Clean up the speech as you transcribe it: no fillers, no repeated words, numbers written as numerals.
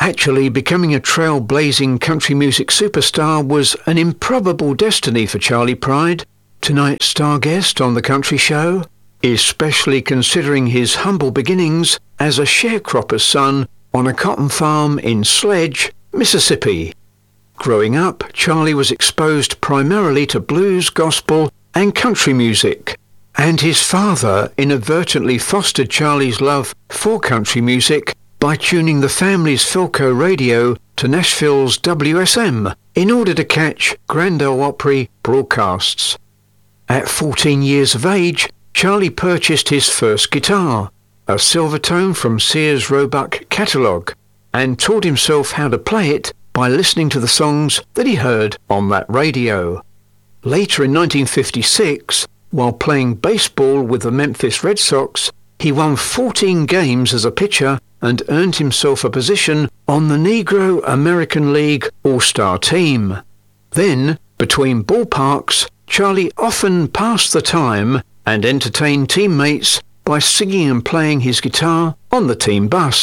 Actually, becoming a trailblazing country music superstar was an improbable destiny for Charley Pride, tonight's star guest on The Country Show, especially considering his humble beginnings as a sharecropper's son on a cotton farm in Sledge, Mississippi. Growing up, Charley was exposed primarily to blues, gospel and country music, and his father inadvertently fostered Charley's love for country music by tuning the family's Philco radio to Nashville's WSM in order to catch Grand Ole Opry broadcasts. At 14 years of age, Charley purchased his first guitar, a Silvertone from Sears Roebuck catalogue, and taught himself how to play it by listening to the songs that he heard on that radio. Later in 1956, while playing baseball with the Memphis Red Sox, he won 14 games as a pitcher and earned himself a position on the Negro American League All-Star team. Then, between ballparks, Charley often passed the time and entertained teammates by singing and playing his guitar on the team bus.